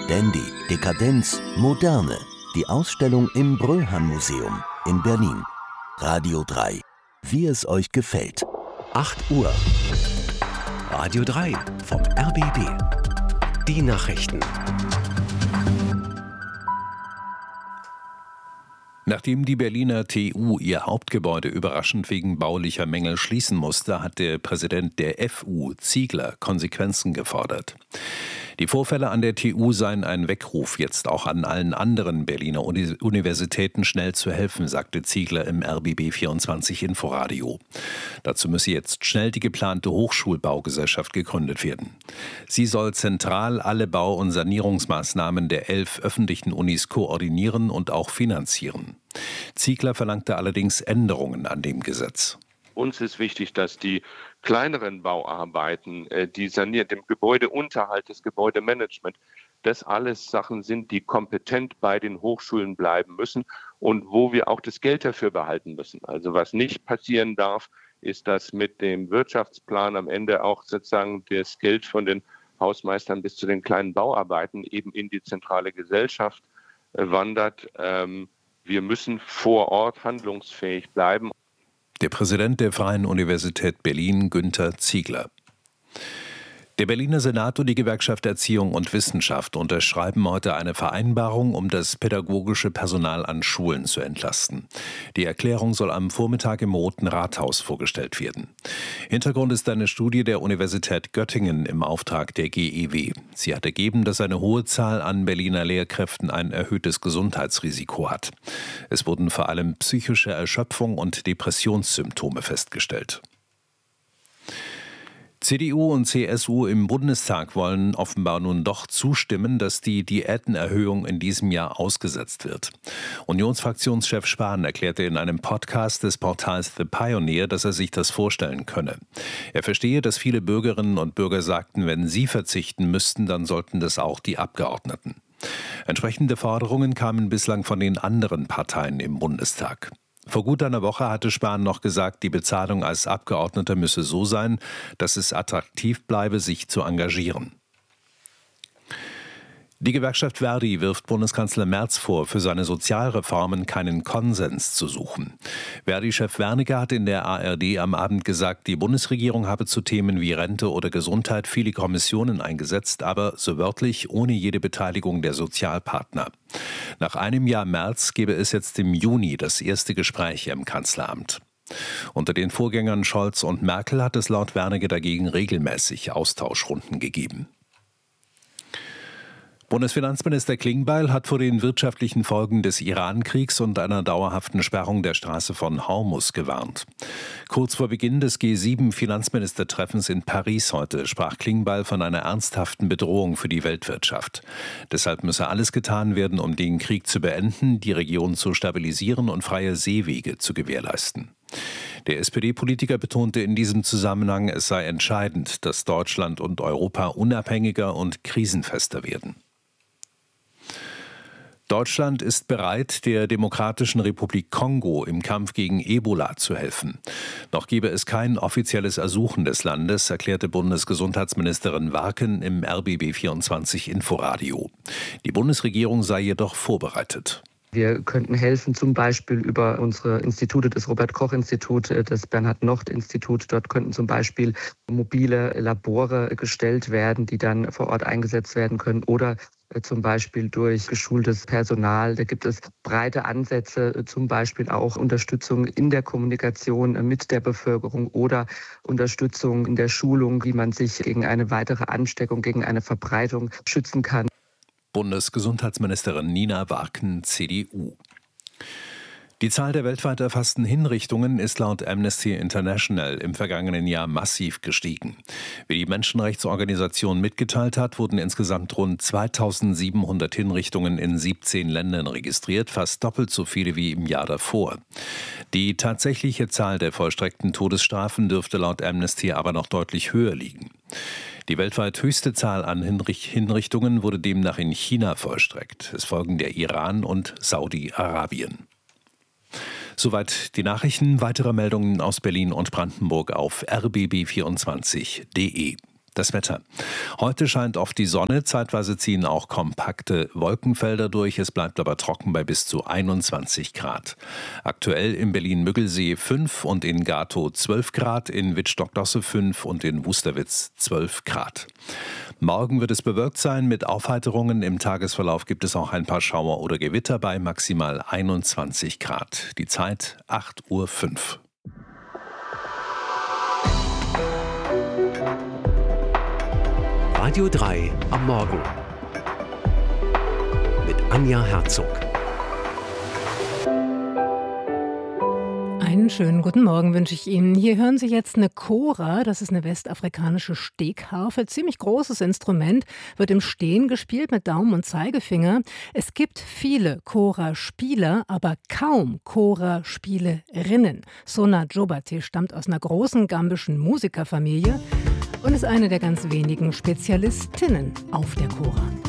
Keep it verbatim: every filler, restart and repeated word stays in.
Dandy, Dekadenz, Moderne. Die Ausstellung im Bröhan-Museum in Berlin. Radio drei. Wie es euch gefällt. acht Uhr. Radio drei vom R B B. Die Nachrichten. Nachdem die Berliner T U ihr Hauptgebäude überraschend wegen baulicher Mängel schließen musste, hat der Präsident der F U, Ziegler, Konsequenzen gefordert. Die Vorfälle an der T U seien ein Weckruf, jetzt auch an allen anderen Berliner Uni- Universitäten schnell zu helfen, sagte Ziegler im R B B vierundzwanzig Inforadio. Dazu müsse jetzt schnell die geplante Hochschulbaugesellschaft gegründet werden. Sie soll zentral alle Bau- und Sanierungsmaßnahmen der elf öffentlichen Unis koordinieren und auch finanzieren. Ziegler verlangte allerdings Änderungen an dem Gesetz. Uns ist wichtig, dass die kleineren Bauarbeiten, die saniert, dem Gebäudeunterhalt, das Gebäudemanagement, das alles Sachen sind, die kompetent bei den Hochschulen bleiben müssen und wo wir auch das Geld dafür behalten müssen. Also was nicht passieren darf, ist, dass mit dem Wirtschaftsplan am Ende auch sozusagen das Geld von den Hausmeistern bis zu den kleinen Bauarbeiten eben in die zentrale Gesellschaft wandert. Wir müssen vor Ort handlungsfähig bleiben. Der Präsident der Freien Universität Berlin, Günther Ziegler. Der Berliner Senat und die Gewerkschaft Erziehung und Wissenschaft unterschreiben heute eine Vereinbarung, um das pädagogische Personal an Schulen zu entlasten. Die Erklärung soll am Vormittag im Roten Rathaus vorgestellt werden. Hintergrund ist eine Studie der Universität Göttingen im Auftrag der G E W. Sie hat ergeben, dass eine hohe Zahl an Berliner Lehrkräften ein erhöhtes Gesundheitsrisiko hat. Es wurden vor allem psychische Erschöpfung und Depressionssymptome festgestellt. C D U und C S U im Bundestag wollen offenbar nun doch zustimmen, dass die Diätenerhöhung in diesem Jahr ausgesetzt wird. Unionsfraktionschef Spahn erklärte in einem Podcast des Portals The Pioneer, dass er sich das vorstellen könne. Er verstehe, dass viele Bürgerinnen und Bürger sagten, wenn sie verzichten müssten, dann sollten das auch die Abgeordneten. Entsprechende Forderungen kamen bislang von den anderen Parteien im Bundestag. Vor gut einer Woche hatte Spahn noch gesagt, die Bezahlung als Abgeordneter müsse so sein, dass es attraktiv bleibe, sich zu engagieren. Die Gewerkschaft Verdi wirft Bundeskanzler Merz vor, für seine Sozialreformen keinen Konsens zu suchen. Verdi-Chef Wernicke hat in der A R D am Abend gesagt, die Bundesregierung habe zu Themen wie Rente oder Gesundheit viele Kommissionen eingesetzt, aber so wörtlich ohne jede Beteiligung der Sozialpartner. Nach einem Jahr Merz gebe es jetzt im Juni das erste Gespräch im Kanzleramt. Unter den Vorgängern Scholz und Merkel hat es laut Wernicke dagegen regelmäßig Austauschrunden gegeben. Bundesfinanzminister Klingbeil hat vor den wirtschaftlichen Folgen des Iran-Kriegs und einer dauerhaften Sperrung der Straße von Hormuz gewarnt. Kurz vor Beginn des G sieben Finanzministertreffens in Paris heute sprach Klingbeil von einer ernsthaften Bedrohung für die Weltwirtschaft. Deshalb müsse alles getan werden, um den Krieg zu beenden, die Region zu stabilisieren und freie Seewege zu gewährleisten. Der S P D-Politiker betonte in diesem Zusammenhang, es sei entscheidend, dass Deutschland und Europa unabhängiger und krisenfester werden. Deutschland ist bereit, der Demokratischen Republik Kongo im Kampf gegen Ebola zu helfen. Noch gebe es kein offizielles Ersuchen des Landes, erklärte Bundesgesundheitsministerin Warken im R B B vierundzwanzig Inforadio. Die Bundesregierung sei jedoch vorbereitet. Wir könnten helfen, zum Beispiel über unsere Institute, das Robert-Koch-Institut, das Bernhard-Nocht-Institut. Dort könnten zum Beispiel mobile Labore gestellt werden, die dann vor Ort eingesetzt werden können. Oder zum Beispiel durch geschultes Personal. Da gibt es breite Ansätze, zum Beispiel auch Unterstützung in der Kommunikation mit der Bevölkerung oder Unterstützung in der Schulung, wie man sich gegen eine weitere Ansteckung, gegen eine Verbreitung schützen kann. Bundesgesundheitsministerin Nina Warken, C D U. Die Zahl der weltweit erfassten Hinrichtungen ist laut Amnesty International im vergangenen Jahr massiv gestiegen. Wie die Menschenrechtsorganisation mitgeteilt hat, wurden insgesamt rund zweitausendsiebenhundert Hinrichtungen in siebzehn Ländern registriert, fast doppelt so viele wie im Jahr davor. Die tatsächliche Zahl der vollstreckten Todesstrafen dürfte laut Amnesty aber noch deutlich höher liegen. Die weltweit höchste Zahl an Hinrichtungen wurde demnach in China vollstreckt. Es folgen der Iran und Saudi-Arabien. Soweit die Nachrichten. Weitere Meldungen aus Berlin und Brandenburg auf r b b vierundzwanzig punkt d e. Das Wetter. Heute scheint oft die Sonne, zeitweise ziehen auch kompakte Wolkenfelder durch. Es bleibt aber trocken bei bis zu einundzwanzig Grad. Aktuell in Berlin-Müggelsee fünf und in Gatow zwölf Grad, in Wittstock-Dosse fünf und in Wusterwitz zwölf Grad. Morgen wird es bewölkt sein mit Aufheiterungen. Im Tagesverlauf gibt es auch ein paar Schauer oder Gewitter bei maximal einundzwanzig Grad. Die Zeit acht Uhr fünf. Radio drei am Morgen mit Anja Herzog. Einen schönen guten Morgen wünsche ich Ihnen. Hier hören Sie jetzt eine Kora, das ist eine westafrikanische Stegharfe. Ziemlich großes Instrument, wird im Stehen gespielt mit Daumen und Zeigefinger. Es gibt viele Kora-Spieler, aber kaum Kora-Spielerinnen. Sona Jobate stammt aus einer großen gambischen Musikerfamilie und ist eine der ganz wenigen Spezialistinnen auf der Kora.